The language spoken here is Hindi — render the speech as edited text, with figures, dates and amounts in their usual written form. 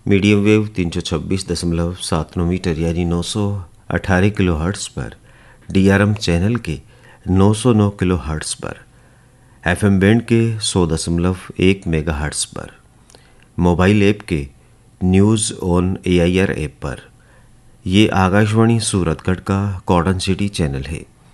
मीडियम वेव 326.79 मीटर यानी 918 किलो हर्ट्स पर, DRM चैनल के 909 किलो हर्ट्स पर, FM बैंड के 100.1 मेगा हर्ट्स पर, मोबाइल ऐप के न्यूज़ ऑन AIR ऐप पर। ये आकाशवाणी सूरतगढ़ का कॉटन सिटी चैनल है।